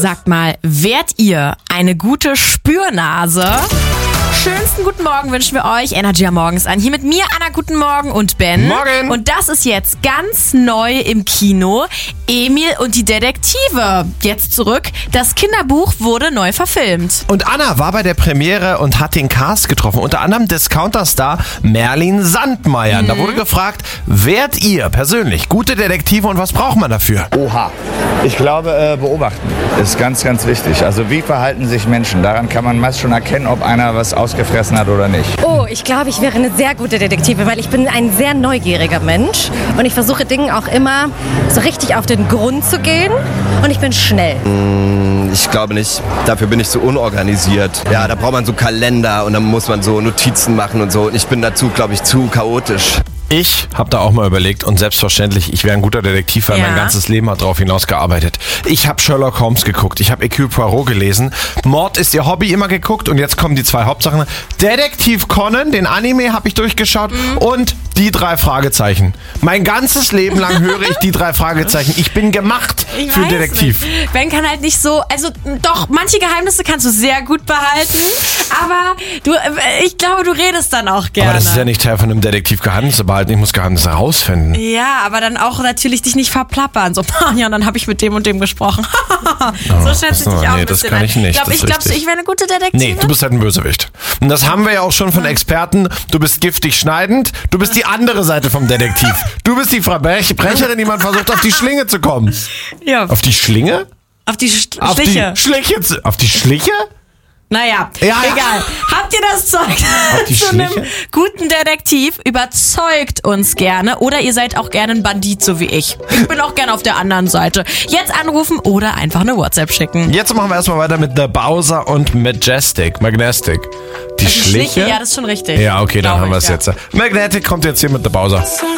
Sagt mal, wärt ihr eine gute Spürnase? Schönsten guten Morgen wünschen wir euch. Energy am Morgens an. Hier mit mir, Anna, guten Morgen und Ben. Morgen. Und das ist jetzt ganz neu im Kino. Emil und die Detektive. Jetzt zurück. Das Kinderbuch wurde neu verfilmt. Und Anna war bei der Premiere und hat den Cast getroffen. Unter anderem Discounter-Star Merlin Sandmeier. Da wurde gefragt, wärt ihr persönlich gute Detektive und was braucht man dafür? Oha. Ich glaube, beobachten ist ganz, ganz wichtig. Also wie verhalten sich Menschen? Daran kann man meist schon erkennen, ob einer was ausgefressen hat oder nicht. Oh, ich glaube, ich wäre eine sehr gute Detektive, weil ich bin ein sehr neugieriger Mensch und ich versuche Dingen auch immer so richtig auf den Grund zu gehen und ich bin schnell. Ich glaube nicht. Dafür bin ich zu unorganisiert. Ja, da braucht man so Kalender und dann muss man so Notizen machen und so. Und ich bin dazu, glaube ich, zu chaotisch. Ich habe da auch mal überlegt und selbstverständlich, ich wäre ein guter Detektiv, weil mein ganzes Leben hat darauf hinausgearbeitet. Ich habe Sherlock Holmes geguckt, ich habe Hercule Poirot gelesen, Mord ist ihr Hobby immer geguckt und jetzt kommen die zwei Hauptsachen. Detektiv Conan, den Anime habe ich durchgeschaut und die 3 Fragezeichen. Mein ganzes Leben lang höre ich die 3 Fragezeichen. Ich bin gemacht für Detektiv. Nicht. Ben kann halt nicht so, also doch, manche Geheimnisse kannst du sehr gut behalten, aber ich glaube, du redest dann auch gerne. Aber das ist ja nicht Teil von einem Detektiv Geheimnisse behalten, ich muss Geheimnisse herausfinden. Ja, aber dann auch natürlich dich nicht verplappern. So, ja, und dann habe ich mit dem und dem gesprochen. So schätze ich dich auch ein bisschen das kann ich nicht. Ich glaube, ich wäre eine gute Detektive. Nee, du bist halt ein Bösewicht. Und das haben wir ja auch schon von Experten. Du bist giftig schneidend, du bist die andere Seite vom Detektiv. Du bist die Verbrecherin, die man versucht, auf die Schlinge zu kommen. Ja. Auf die Schlinge? Auf die Auf Schliche. die Schliche? Auf die Schliche? Naja, Ja. egal. Habt ihr das Zeug die zu einem Schliche? guten Detektiv? Überzeugt uns gerne. Oder ihr seid auch gerne ein Bandit, so wie ich. Ich bin auch gerne auf der anderen Seite. Jetzt anrufen oder einfach eine WhatsApp schicken. Jetzt machen wir erstmal weiter mit The Bowser und Majestic. Die Schliche? Ja, das ist schon richtig. Ja, okay, dann Glaub haben wir es ich, ja. jetzt. Magnetic kommt jetzt hier mit The Bowser.